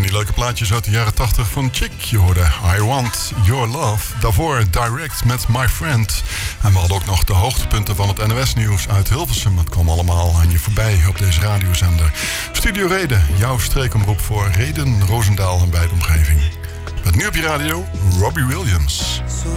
die leuke plaatjes uit de jaren 80 van Chick. Je hoorde I Want Your Love. Daarvoor Direct met My Friend. En we hadden ook nog de hoogtepunten van het NOS-nieuws uit Hilversum. Het kwam allemaal aan je voorbij op deze radiozender. Studio Reden, jouw streekomroep voor Reden, Roosendaal en bij de omgeving. Met nu op je radio, Robbie Williams.